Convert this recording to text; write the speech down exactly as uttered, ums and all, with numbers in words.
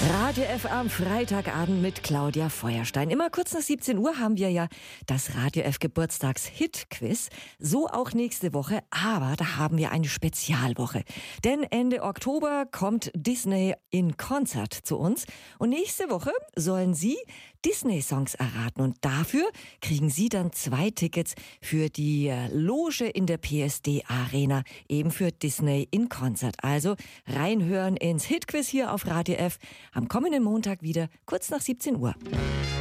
Radio F am Freitagabend mit Claudia Feuerstein. Immer kurz nach siebzehn Uhr haben wir ja das Radio F Geburtstags-Hit-Quiz. So auch nächste Woche, aber da haben wir eine Spezialwoche. Denn Ende Oktober kommt Disney in Konzert zu uns. Und nächste Woche sollen Sie Disney-Songs erraten. Und dafür kriegen Sie dann zwei Tickets für die Loge in der P S D Arena, eben für Disney in Konzert. Also reinhören ins Hit-Quiz hier auf Radio F. Am kommenden Montag wieder, kurz nach siebzehn Uhr.